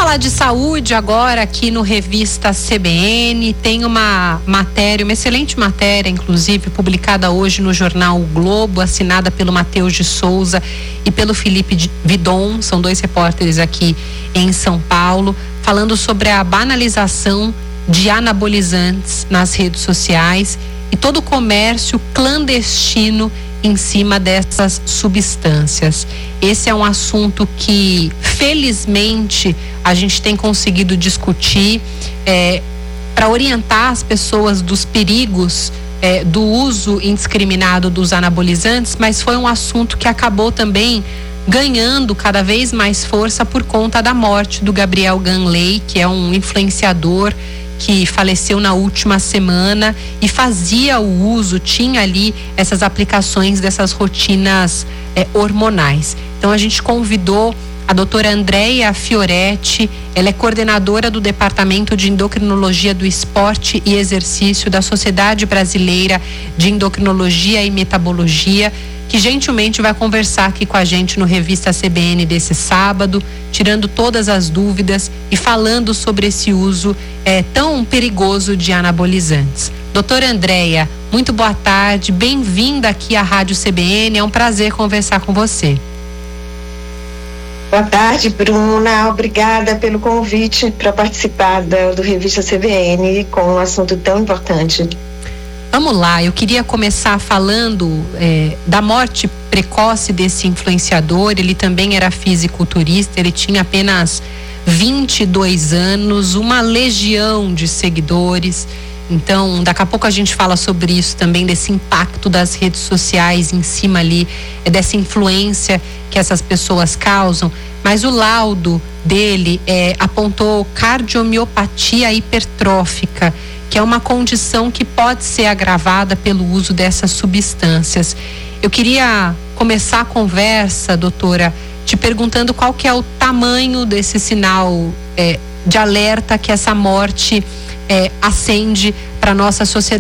falar de saúde agora aqui no Revista CBN. Tem uma matéria, uma excelente matéria, inclusive, publicada hoje no jornal O Globo, assinada pelo Matheus de Souza e pelo Felipe Vidon, são dois repórteres aqui em São Paulo, falando sobre a banalização de anabolizantes nas redes sociais e todo o comércio clandestino em cima dessas substâncias. Esse é um assunto que, felizmente, a gente tem conseguido discutir para orientar as pessoas dos perigos do uso indiscriminado dos anabolizantes, mas foi um assunto que acabou também ganhando cada vez mais força por conta da morte do Gabriel Ganley, que é um influenciador que faleceu na última semana e fazia o uso, tinha ali essas aplicações dessas rotinas hormonais. Então a gente convidou a doutora Andréia Fioretti, ela é coordenadora do Departamento de Endocrinologia do Esporte e Exercício da Sociedade Brasileira de Endocrinologia e Metabologia, que gentilmente vai conversar aqui com a gente no Revista CBN desse sábado, tirando todas as dúvidas e falando sobre esse uso tão perigoso de anabolizantes. Doutora Andréia, muito boa tarde, bem-vinda aqui à Rádio CBN, é um prazer conversar com você. Boa tarde, Bruna, obrigada pelo convite para participar do Revista CBN com um assunto tão importante. Vamos lá, eu queria começar falando da morte precoce desse influenciador. Ele também era fisiculturista, ele tinha apenas 22 anos, uma legião de seguidores. Então, daqui a pouco a gente fala sobre isso também, desse impacto das redes sociais em cima ali, dessa influência que essas pessoas causam. Mas o laudo dele apontou cardiomiopatia hipertrófica, que é uma condição que pode ser agravada pelo uso dessas substâncias. Eu queria começar a conversa, doutora, te perguntando qual que é o tamanho desse sinal de alerta que essa morte acende para a nossa sociedade.